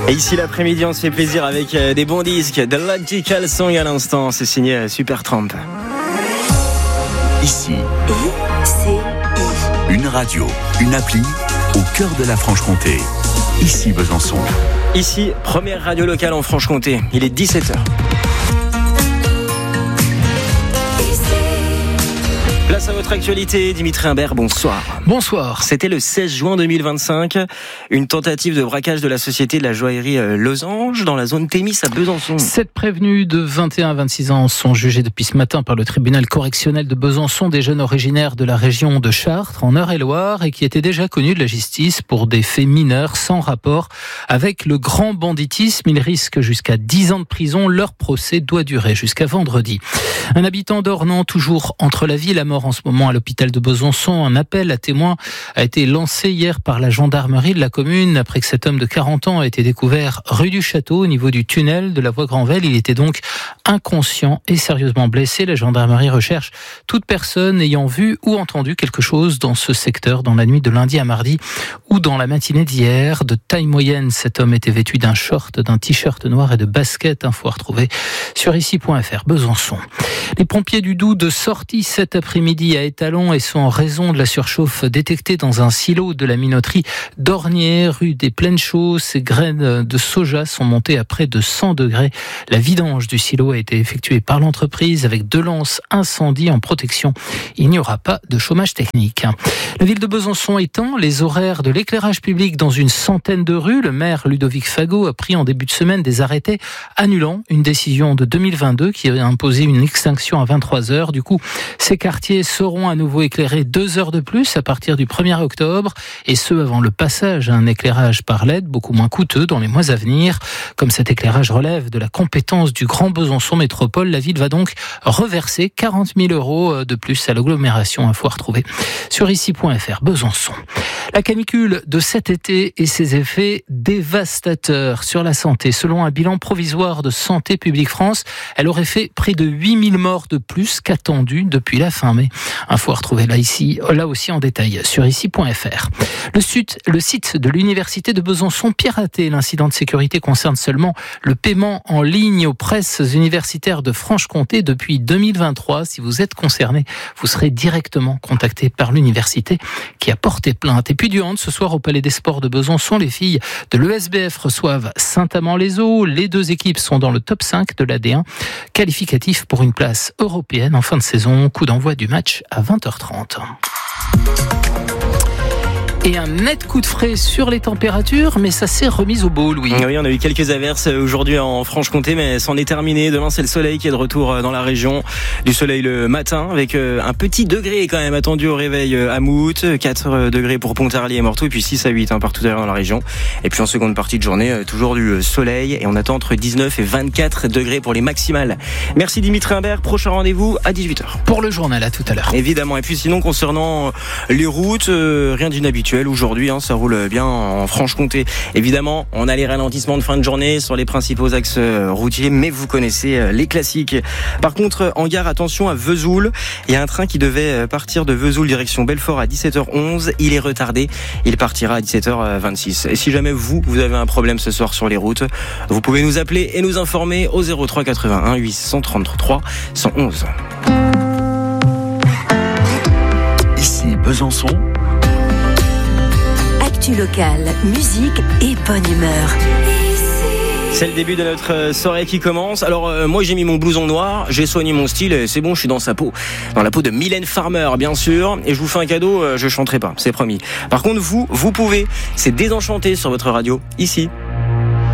Et ici l'après-midi, on se fait plaisir avec des bons disques. The Logical Song à l'instant, c'est signé Supertramp. Ici, une radio, une appli au cœur de la Franche-Comté. Ici Besançon. Ici, première radio locale en Franche-Comté. Il est 17h. Place à votre actualité, Dimitri Imbert, bonsoir. Bonsoir. C'était le 16 juin 2025, une tentative de braquage de la société de la joaillerie Losange dans la zone Thémis à Besançon. 7 prévenus de 21 à 26 ans sont jugés depuis ce matin par le tribunal correctionnel de Besançon, des jeunes originaires de la région de Chartres, en Eure-et-Loire, et qui étaient déjà connus de la justice pour des faits mineurs sans rapport avec le grand banditisme. Ils risquent jusqu'à 10 ans de prison. Leur procès doit durer jusqu'à vendredi. Un habitant d'Ornans, toujours entre la ville, à mort en ce moment à l'hôpital de Besançon. Un appel à témoins a été lancé hier par la gendarmerie de la commune après que cet homme de 40 ans a été découvert rue du Château au niveau du tunnel de la voie Granvelle. Il était donc inconscient et sérieusement blessé. La gendarmerie recherche toute personne ayant vu ou entendu quelque chose dans ce secteur dans la nuit de lundi à mardi ou dans la matinée d'hier. De taille moyenne, cet homme était vêtu d'un short, d'un t-shirt noir et de baskets. Info à retrouver sur ici.fr Besançon. Les pompiers du Doubs de sortie cet après-midi à Étalon et sont en raison de la surchauffe détectée dans un silo de la minoterie d'Ornier, rue des Plaines Chauds. Ces graines de soja sont montées à près de 100 degrés. La vidange du silo a été effectuée par l'entreprise avec 2 lances incendie en protection. Il n'y aura pas de chômage technique. La ville de Besançon étend les horaires de l'éclairage public dans une centaine de rues. Le maire Ludovic Fagot a pris en début de semaine des arrêtés annulant une décision de 2022 qui a imposé une extinction à 23h. Du coup, ces quartiers seront à nouveau éclairés 2 heures de plus à partir du 1er octobre, et ce avant le passage à un éclairage par LED beaucoup moins coûteux dans les mois à venir. Comme cet éclairage relève de la compétence du Grand Besançon Métropole, la ville va donc reverser 40 000 € de plus à l'agglomération. Info à retrouver sur ici.fr Besançon. La canicule de cet été et ses effets dévastateurs sur la santé. Selon un bilan provisoire de Santé publique France, elle aurait fait près de 8000 morts de plus qu'attendu depuis la fin mai. Info à retrouver là aussi en détail sur ici.fr. Le site de l'université de Besançon piraté. L'incident de sécurité concerne seulement le paiement en ligne aux presses universitaires de Franche-Comté depuis 2023. Si vous êtes concerné, vous serez directement contacté par l'université qui a porté plainte. Et puis du hand, ce soir au Palais des Sports de Besançon, les filles de l'ESBF reçoivent Saint-Amand-les-Eaux. Les 2 équipes sont dans le top 5 de l'AD1, qualificatif pour une place européenne en fin de saison. Coup d'envoi du match à 20h30. Et un net coup de frais sur les températures, mais ça s'est remis au beau, Louis. Oui, on a eu quelques averses aujourd'hui en Franche-Comté, mais c'en est terminé. Demain, c'est le soleil qui est de retour dans la région. Du soleil le matin, avec un petit degré quand même attendu au réveil à Mout, 4 degrés pour Pontarlier et Morteau, et puis 6 à 8 partout ailleurs dans la région. Et puis en seconde partie de journée, toujours du soleil, et on attend entre 19 et 24 degrés pour les maximales. Merci Dimitri Imbert, prochain rendez-vous à 18h. Pour le journal, à tout à l'heure. Évidemment, et puis sinon concernant les routes, rien d'inhabituel. Aujourd'hui, ça roule bien en Franche-Comté. Évidemment, on a les ralentissements de fin de journée sur les principaux axes routiers, mais vous connaissez les classiques. Par contre, en gare, attention à Vesoul. Il y a un train qui devait partir de Vesoul direction Belfort à 17h11. Il est retardé. Il partira à 17h26. Et si jamais vous avez un problème ce soir sur les routes, vous pouvez nous appeler et nous informer au 03 81 833 111. Ici Besançon. Actu locale, musique et bonne humeur. C'est le début de notre soirée qui commence. Alors moi j'ai mis mon blouson noir, j'ai soigné mon style et c'est bon, je suis dans sa peau. Dans la peau de Mylène Farmer bien sûr. Et je vous fais un cadeau, je chanterai pas, c'est promis. Par contre vous pouvez, c'est Désenchanté sur votre radio, ici.